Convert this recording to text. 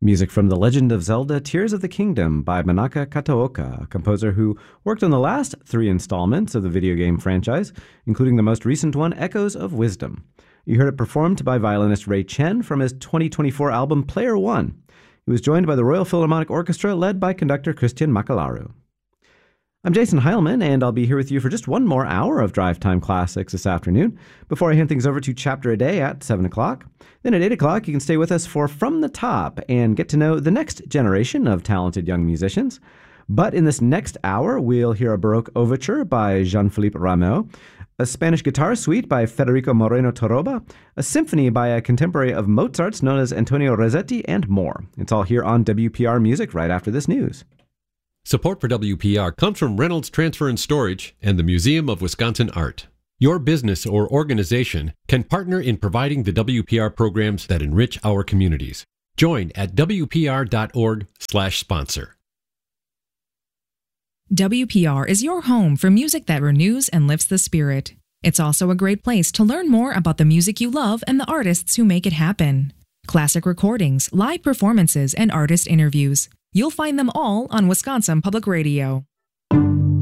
Music from The Legend of Zelda Tears of the Kingdom by Manaka Kataoka, a composer who worked on the last 3 installments of the video game franchise, including the most recent one, Echoes of Wisdom. You heard it performed by violinist Ray Chen from his 2024 album Player One. He was joined by the Royal Philharmonic Orchestra led by conductor Christian Makalaru. I'm Jason Heilman, and I'll be here with you for just one more hour of Drive Time Classics this afternoon before I hand things over to Chapter a Day at 7 o'clock. Then at 8 o'clock, you can stay with us for From the Top and get to know the next generation of talented young musicians. But in this next hour, we'll hear a Baroque overture by Jean-Philippe Rameau, a Spanish guitar suite by Federico Moreno Toroba, a symphony by a contemporary of Mozart's known as Antonio Rossetti, and more. It's all here on WPR Music right after this news. Support for WPR comes from Reynolds Transfer and Storage and the Museum of Wisconsin Art. Your business or organization can partner in providing the WPR programs that enrich our communities. Join at WPR.org/sponsor. WPR is your home for music that renews and lifts the spirit. It's also a great place to learn more about the music you love and the artists who make it happen. Classic recordings, live performances, and artist interviews. You'll find them all on Wisconsin Public Radio.